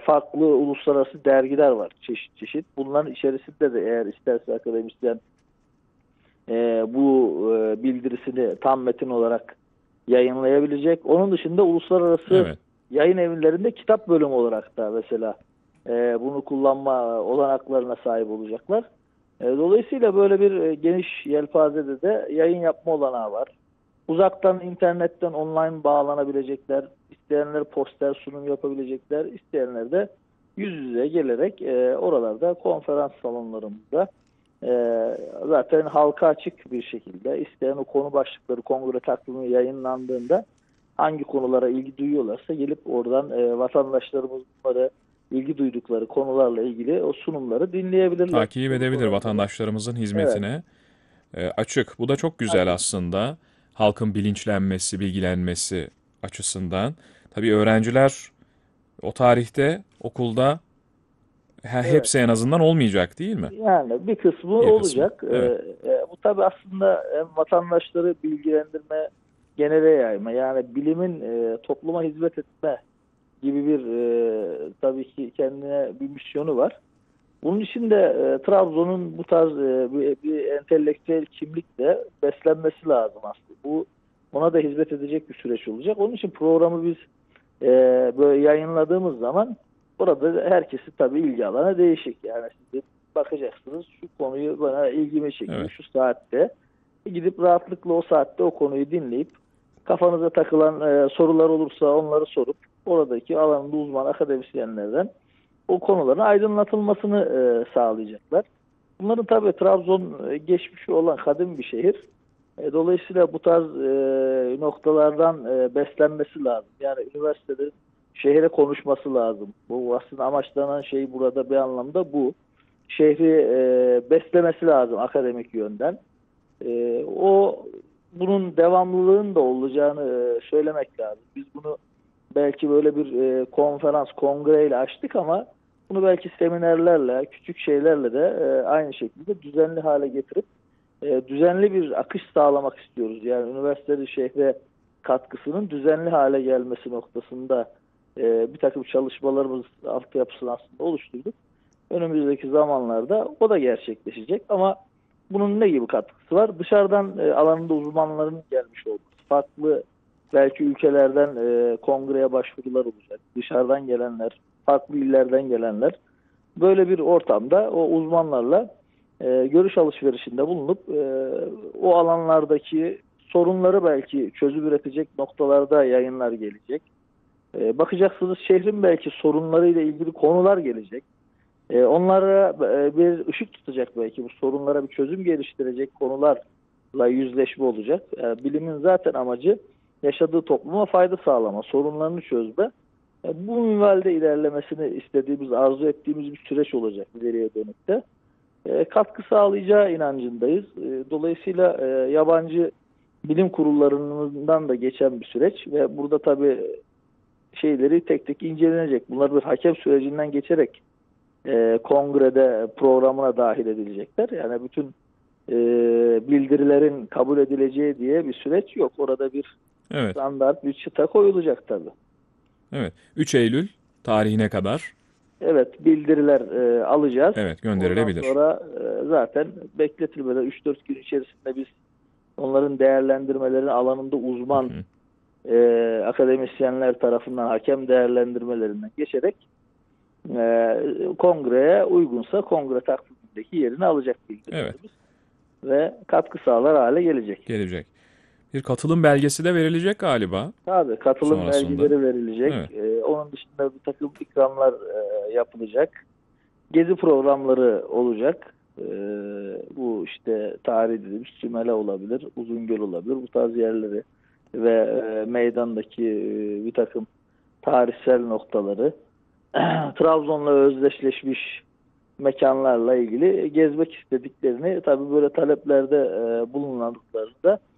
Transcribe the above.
farklı uluslararası dergiler var çeşit çeşit. Bunların içerisinde de eğer isterse akademisyen bu bildirisini tam metin olarak yayınlayabilecek. Onun dışında uluslararası Evet. yayın evlerinde kitap bölümü olarak da mesela bunu kullanma olanaklarına sahip olacaklar. Dolayısıyla böyle bir geniş yelpazede de yayın yapma olanağı var. Uzaktan internetten online bağlanabilecekler, isteyenler poster sunum yapabilecekler, isteyenler de yüz yüze gelerek oralarda konferans salonlarımızda zaten halka açık bir şekilde isteyen o konu başlıkları kongre takvimi yayınlandığında hangi konulara ilgi duyuyorlarsa gelip oradan vatandaşlarımız bunları ilgi duydukları konularla ilgili o sunumları dinleyebilirler. Takip edebilir vatandaşlarımızın Evet. hizmetine. Açık. Bu da çok güzel aslında. Halkın bilinçlenmesi, bilgilenmesi açısından. Tabii öğrenciler o tarihte okulda Evet. hepsi en azından olmayacak değil mi? Yani bir kısmı Bir kısmı. olacak. Evet. Bu tabii aslında hem vatandaşları bilgilendirme, genele yayma, yani bilimin topluma hizmet etme gibi bir tabii ki kendine bir misyonu var. Bunun için de Trabzon'un bu tarz bir entelektüel kimlikle beslenmesi lazım aslında. Bu ona da hizmet edecek bir süreç olacak. Onun için programı biz böyle yayınladığımız zaman burada herkesi tabii ilgi alanı değişik. Yani siz de bakacaksınız şu konuyu bana ilgimi çekiyor Evet. şu saatte. Gidip rahatlıkla o saatte o konuyu dinleyip kafanıza takılan sorular olursa onları sorup oradaki alanında uzman akademisyenlerden o konuların aydınlatılmasını sağlayacaklar. Bunların tabii Trabzon geçmişi olan kadim bir şehir. Dolayısıyla bu tarz noktalardan beslenmesi lazım. Yani üniversitelerin şehre konuşması lazım. Bu aslında amaçlanan şey burada bir anlamda bu. Şehri beslemesi lazım akademik yönden. O bunun devamlılığının da olacağını söylemek lazım. Biz bunu belki böyle bir konferans, kongreyle açtık ama bunu belki seminerlerle, küçük şeylerle de aynı şekilde düzenli hale getirip düzenli bir akış sağlamak istiyoruz. Yani üniversiteli şehre katkısının düzenli hale gelmesi noktasında bir takım çalışmalarımız altyapısını aslında oluşturduk. Önümüzdeki zamanlarda o da gerçekleşecek ama bunun ne gibi katkısı var? Dışarıdan alanında uzmanların gelmiş olması. Farklı belki ülkelerden kongreye başvurular olacak. Dışarıdan gelenler, farklı illerden gelenler. Böyle bir ortamda o uzmanlarla görüş alışverişinde bulunup o alanlardaki sorunları belki çözüm üretecek noktalarda yayınlar gelecek. Bakacaksınız şehrin belki sorunlarıyla ilgili konular gelecek. Onlara bir ışık tutacak belki bu sorunlara bir çözüm geliştirecek konularla yüzleşme olacak. Bilimin zaten amacı yaşadığı topluma fayda sağlama, sorunlarını çözme. Bu minvalde ilerlemesini istediğimiz, arzu ettiğimiz bir süreç olacak ileriye dönük de. Katkı sağlayacağı inancındayız. Dolayısıyla yabancı bilim kurullarından da geçen bir süreç ve burada tabii şeyleri tek tek incelenecek. Bunlar bir hakem sürecinden geçerek kongrede programına dahil edilecekler. Yani bütün bildirilerin kabul edileceği diye bir süreç yok. Orada bir Evet. standart bir çıta koyulacak tabii. Evet. 3 Eylül tarihine kadar Evet, bildiriler alacağız. evet Ondan gönderilebilir. sonra zaten bekletilmeden 3-4 gün içerisinde biz onların değerlendirmelerini alanında Hı uzman hı. akademisyenler tarafından hakem değerlendirmelerinden geçerek kongreye uygunsa kongre takvimindeki yerini alacak Evet. bildirilerimiz ve katkı sağlar hale gelecek. Gelecek. Bir katılım belgesi de verilecek galiba Tabii katılım sonrasında. belgeleri verilecek. Evet. Onun dışında bir takım ikramlar yapılacak. Gezi programları olacak. Bu işte tarih dediğimiz Sümele olabilir, Uzungöl olabilir. Bu tarz yerleri ve meydandaki bir takım tarihsel noktaları Trabzon'la özdeşleşmiş mekanlarla ilgili gezmek istediklerini tabii böyle taleplerde bulunanlarında